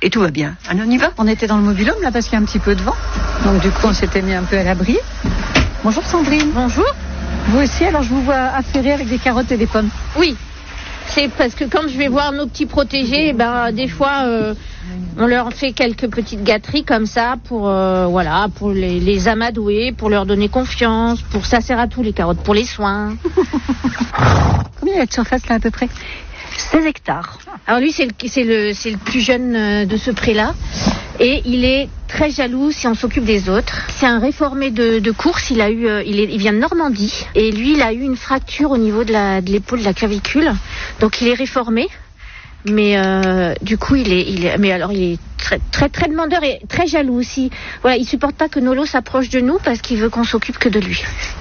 et tout va bien. Allez, on y va? On était dans le mobil-home là parce qu'il y a un petit peu de vent. Donc du coup on s'était mis un peu à l'abri. Bonjour Sandrine. Bonjour. Vous aussi, alors je vous vois affairée avec des carottes et des pommes. Oui, c'est parce que quand je vais voir nos petits protégés, des fois on leur fait quelques petites gâteries comme ça pour pour les amadouer, pour leur donner confiance, ça sert à tout les carottes, pour les soins. Combien il y a de surface là à peu près? 16 hectares. Alors lui c'est le plus jeune de ce pré-là. Et il est très jaloux si on s'occupe des autres. C'est un réformé de course. Il vient de Normandie. Et lui, il a eu une fracture au niveau de l'épaule, de la clavicule. Donc il est réformé. Mais du coup, il est très, très, très demandeur et très jaloux aussi. Voilà, il supporte pas que Nolo s'approche de nous parce qu'il veut qu'on s'occupe que de lui.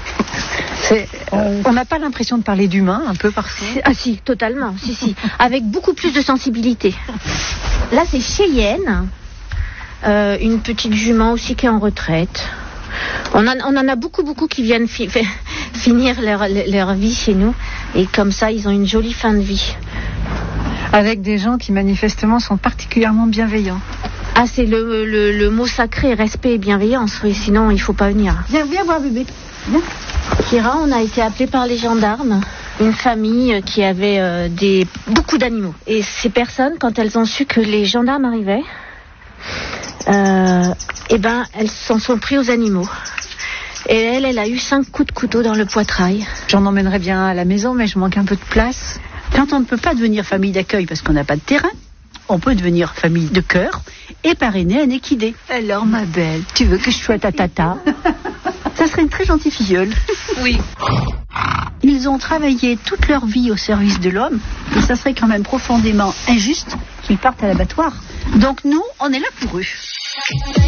On n'a pas l'impression de parler d'humain un peu parfois? Ah si, totalement. Si. Avec beaucoup plus de sensibilité. Là, c'est Cheyenne. Une petite jument aussi qui est en retraite. On en a beaucoup qui viennent finir leur vie chez nous. Et comme ça, ils ont une jolie fin de vie. Avec des gens qui manifestement sont particulièrement bienveillants. Ah, c'est le mot sacré, respect et bienveillance. Oui, sinon, il ne faut pas venir. Viens voir bébé. Viens. Kira, on a été appelé par les gendarmes. Une famille qui avait beaucoup d'animaux. Et ces personnes, quand elles ont su que les gendarmes arrivaient, elles s'en sont pris aux animaux. Et elle a eu 5 coups de couteau dans le poitrail. J'en emmènerais bien à la maison, mais je manque un peu de place. Quand on ne peut pas devenir famille d'accueil parce qu'on n'a pas de terrain, on peut devenir famille de cœur et parrainer un équidé. Alors, ma belle, tu veux que je sois ta tata? Ça serait une très gentille filleule. Oui. Ils ont travaillé toute leur vie au service de l'homme, et ça serait quand même profondément injuste qu'ils partent à l'abattoir. Donc nous, on est là pour eux.